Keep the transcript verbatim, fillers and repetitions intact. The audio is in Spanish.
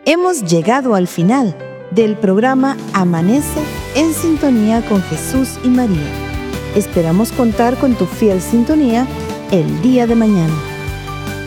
Hemos llegado al final del programa Amanece en sintonía con Jesús y María. Esperamos contar con tu fiel sintonía el día de mañana.